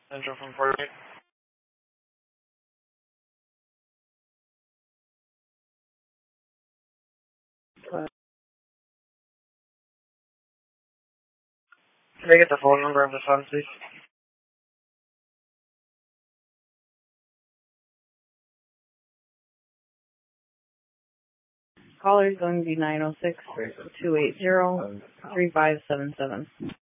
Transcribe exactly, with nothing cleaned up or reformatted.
Central from Puerto Rico. Can I get the phone number of the son, please? Caller is going to be nine oh six, two eight zero, three five seven seven.